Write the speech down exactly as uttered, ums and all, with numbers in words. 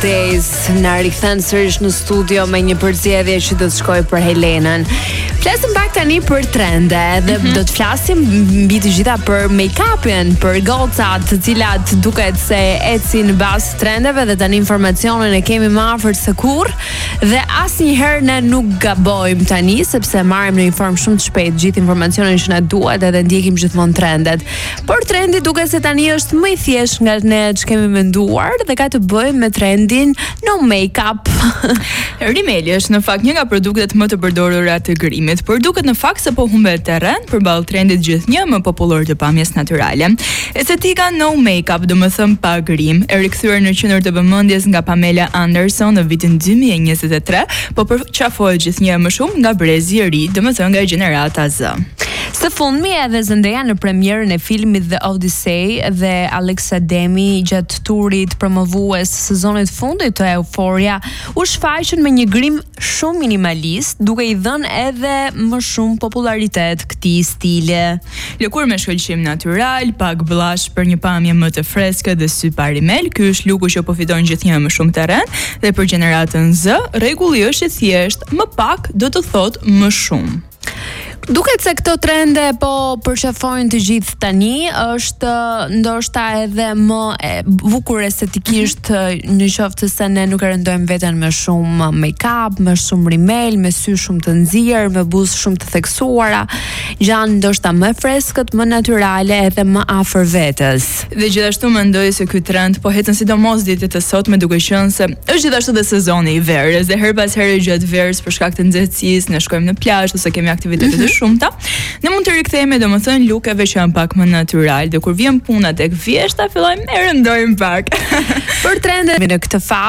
Days na rikthen sërish në studio me një përzgjedhje që do të shkojë për Helenën. Flasim pak tani për trende dhe mm-hmm. do të flasim mbi të gjitha për make-upin, për gocat, të cilat duket se ecin bazë trendeve dhe tani informacionin e kemi më afër se kurrë dhe asnjëherë ne nuk gabojmë tani sepse marrim në një formë shumë të shpejtë gjithë informacionin që na duhet edhe ndjekim gjithmonë trendet. Por trendi duket se tani është më i thjeshtë nga ne ç'kemi menduar dhe ka të bëjë me trendin no make-up. Rimeli është në fakt një nga produktet më të përdorura të grimit, por duket në fakt se po humbet terren përballë trendit gjithnjë më popullor të pamjes natyrale. Estetika no make-up, domethënë pa grim, e rikthyer në qendër të vëmendjes nga Pamela Anderson në vitin dy mijë e njëzet e tre, po përqafohet gjithnjë më shumë nga brezi i ri, domethënë nga gjenerata Z. Së fundmi edhe Zendaya në premierën e filmit The Odyssey dhe Alexa Demi gjatë turit promovues sezonit fundit të Euphoria u shfaqën me një grim shumë minimalist, duke i dhënë edhe më shumë popularitet këtij stile. Lëkur me shkëlqim natyral, pak bllash për një pamje më të freskët dhe sy pa rimel, ky është luku që po fiton gjithnjë më shumë terren dhe për gjeneratën Z, rregulli është i thjeshtë, më pak do të thotë më shumë. Duket se këto trende po përqafojnë të gjithë tani, është ndoshta edhe më e bukur estetikisht mm-hmm. në qoftë se ne nuk e rëndojmë veten me shumë make-up, me shumë rimel, me sy shumë të nxjerr, me buzë shumë të theksuara, janë ndoshta më freskët, më natyrale edhe më afër vetes. Dhe gjithashtu mendoj se ky trend po hetën sidomos ditët e sotme duke qenë se është gjithashtu dhe sezoni i verës dhe her pas here gjatë verës për shkak të nxehtësisë ne shkojmë në plazh ose kemi aktivitete mm-hmm. shumëta, ne mund të rikthehemi domethënë lukeve që janë pak më natyral dhe kur vjen puna tek vjeshta fillojmë e rëndojmë pak. Për trendet në këtë fazë